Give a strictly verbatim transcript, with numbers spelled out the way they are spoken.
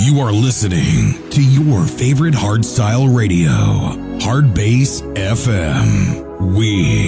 You are listening to your favorite hardstyle radio, Hard Bass F M. We